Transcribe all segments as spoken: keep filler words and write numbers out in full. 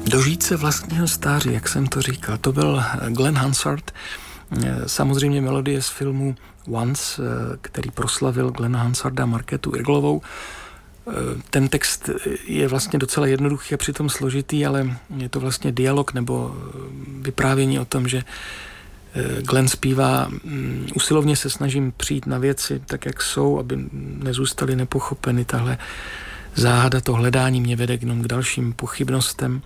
Dožít se vlastního stáří, jak jsem to říkal, to byl Glen Hansard, samozřejmě melodie z filmu Once, který proslavil Glena Hansarda a Markétu Irglovou. Ten text je vlastně docela jednoduchý a přitom složitý, ale je to vlastně dialog nebo vyprávění o tom, že Glen zpívá: usilovně se snažím přijít na věci tak, jak jsou, aby nezůstaly nepochopeny. Tahle záhada, to hledání mě vede jenom k dalším pochybnostem.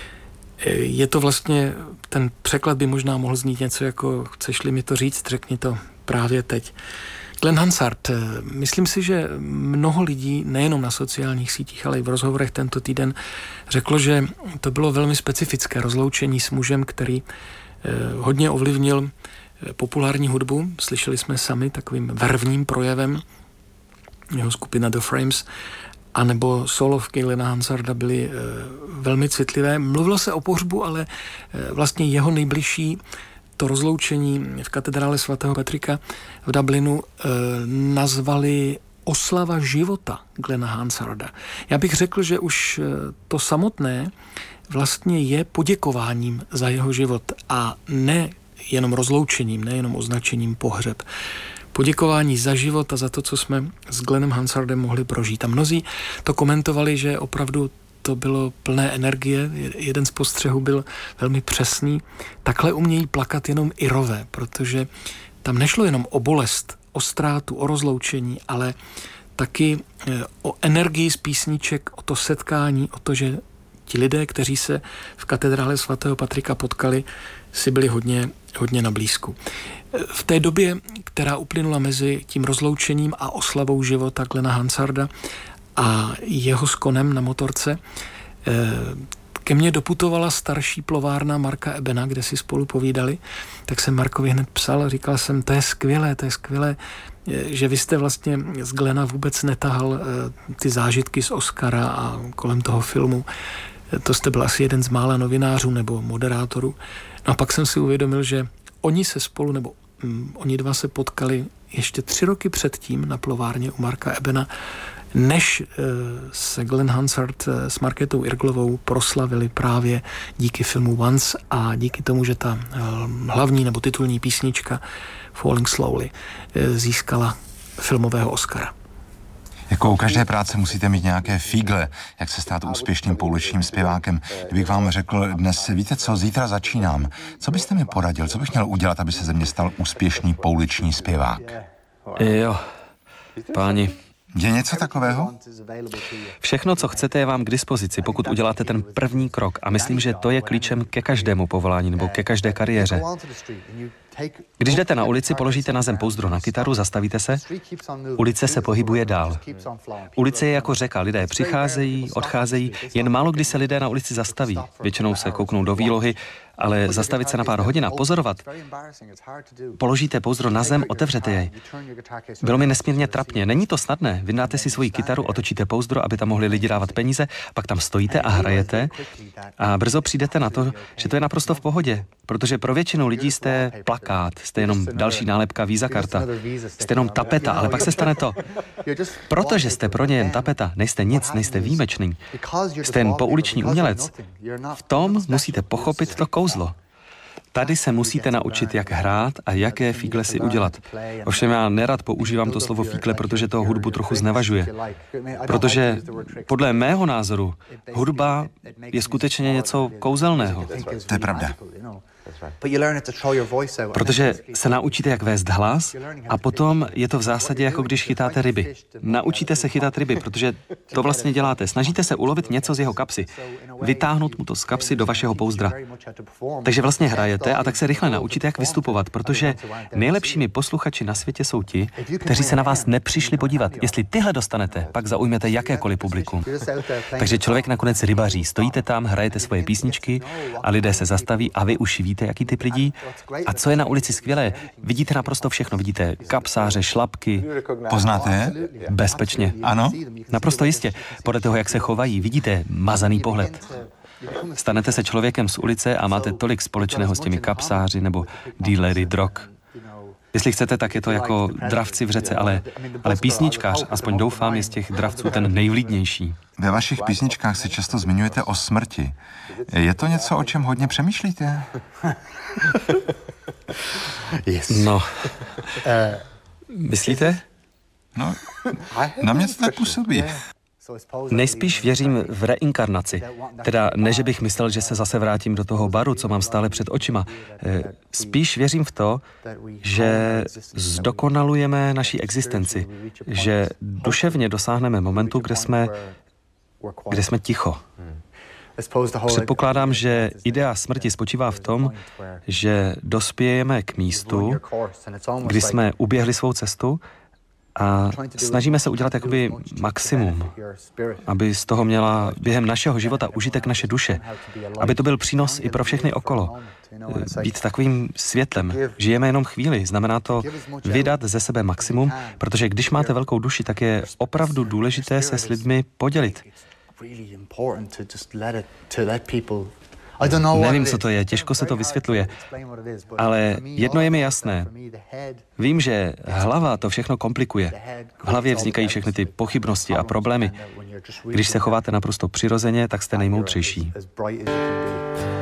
Je to vlastně, ten překlad by možná mohl znít něco jako: chceš-li mi to říct, řekni to právě teď. Glen Hansard, myslím si, že mnoho lidí, nejenom na sociálních sítích, ale i v rozhovorech tento týden, řeklo, že to bylo velmi specifické rozloučení s mužem, který hodně ovlivnil populární hudbu. Slyšeli jsme sami takovým vervním projevem, jeho skupina The Frames, anebo solovky Glena Hansarda byly e, velmi citlivé. Mluvilo se o pohřbu, ale e, vlastně jeho nejbližší, to rozloučení v katedrále svatého Patrika v Dublinu, e, nazvali oslava života Glena Hansarda. Já bych řekl, že už to samotné vlastně je poděkováním za jeho život a ne jenom rozloučením, ne jenom označením pohřeb. Poděkování za život a za to, co jsme s Glenem Hansardem mohli prožít. A mnozí to komentovali, že opravdu to bylo plné energie. Jeden z postřehů byl velmi přesný. Takhle umějí plakat jenom Irové, protože tam nešlo jenom o bolest, o ztrátu, o rozloučení, ale taky o energii z písniček, o to setkání, o to, že ti lidé, kteří se v katedrále svatého Patrika potkali, si byli hodně, hodně na blízku. V té době, která uplynula mezi tím rozloučením a oslavou života Glena Hansarda a jeho skonem na motorce, ke mně doputovala starší plovárna Marka Ebena, kde si spolu povídali, tak jsem Markovi hned psal a říkal jsem: to je skvělé, to je skvělé, že vy jste vlastně z Glena vůbec netahal ty zážitky z Oscara a kolem toho filmu. To jste byl asi jeden z mála novinářů nebo moderátorů. No a pak jsem si uvědomil, že oni se spolu, nebo mm, oni dva se potkali ještě tři roky předtím na plovárně u Marka Ebena, než e, se Glen Hansard e, s Markétou Irglovou proslavili právě díky filmu Once a díky tomu, že ta e, hlavní nebo titulní písnička Falling Slowly e, získala filmového Oscara. Jako u každé práce musíte mít nějaké fígle, jak se stát úspěšným pouličním zpěvákem. Kdybych vám řekl dnes: víte co, zítra začínám, co byste mi poradil, co bych měl udělat, aby se ze mě stal úspěšný pouliční zpěvák? Jo, páni. Je něco takového? Všechno, co chcete, je vám k dispozici, pokud uděláte ten první krok. A myslím, že to je klíčem ke každému povolání nebo ke každé kariéře. Když jdete na ulici, položíte na zem pouzdro na kytaru, zastavíte se, ulice se pohybuje dál. Ulice je jako řeka, lidé přicházejí, odcházejí, jen málo kdy se lidé na ulici zastaví. Většinou se kouknou do výlohy, ale zastavit se na pár hodin a pozorovat. Položíte pouzdro na zem, otevřete jej. Bylo mi nesmírně trapně. Není to snadné. Vyndáte si svoji kytaru, otočíte pouzdro, aby tam mohli lidi dávat peníze, pak tam stojíte a hrajete a brzo přijdete na to, že to je naprosto v pohodě, protože pro většinu lidí jste plakát, jste jenom další nálepka, Visa karta, jste jenom tapeta, ale pak se stane to. Protože jste pro ně jen tapeta, nejste nic, nejste výjimečný, jste jen pouliční umělec, v tom musíte pochopit to kouzlo. Tady se musíte naučit, jak hrát a jaké fígle si udělat. Ovšem já nerad používám to slovo fígle, protože to hudbu trochu znevažuje. Protože podle mého názoru hudba je skutečně něco kouzelného. To je pravda. Protože se naučíte, jak vést hlas a potom je to v zásadě, jako když chytáte ryby. Naučíte se chytat ryby, protože to vlastně děláte. Snažíte se ulovit něco z jeho kapsy, vytáhnout mu to z kapsy do vašeho pouzdra. Takže vlastně hrajete a tak se rychle naučíte, jak vystupovat, protože nejlepšími posluchači na světě jsou ti, kteří se na vás nepřišli podívat. Jestli tyhle dostanete, pak zaujmete jakékoliv publikum. Takže člověk nakonec rybaří. Stojíte tam, hrajete svoje písničky a lidé se zastaví a vy už víte, jaký typ lidí. A co je na ulici skvělé, vidíte naprosto všechno. Vidíte kapsáře, šlapky. Poznáte je? Bezpečně. Ano? Naprosto jistě. Podle toho, jak se chovají, vidíte mazaný pohled. Stanete se člověkem z ulice a máte tolik společného s těmi kapsáři nebo dílery drog. Jestli chcete, tak je to jako dravci v řece, ale, ale písničkář, aspoň doufám, je z těch dravců ten nejvlídnější. Ve vašich písničkách se často zmiňujete o smrti. Je to něco, o čem hodně přemýšlíte? No. Myslíte? No, na mě to tak působí. Nejspíš věřím v reinkarnaci. Teda ne, že bych myslel, že se zase vrátím do toho baru, co mám stále před očima. Spíš věřím v to, že zdokonalujeme naší existenci. Že duševně dosáhneme momentu, kde jsme, kde jsme ticho. Předpokládám, že idea smrti spočívá v tom, že dospějeme k místu, kdy jsme uběhli svou cestu a snažíme se udělat jakoby maximum, aby z toho měla během našeho života užitek naše duše, aby to byl přínos i pro všechny okolo. Být takovým světlem. Žijeme jenom chvíli, znamená to vydat ze sebe maximum, protože když máte velkou duši, tak je opravdu důležité se s lidmi podělit. Nevím, co to je, těžko se to vysvětluje, ale jedno je mi jasné. Vím, že hlava to všechno komplikuje. V hlavě vznikají všechny ty pochybnosti a problémy. Když se chováte naprosto přirozeně, tak jste nejmoudřejší.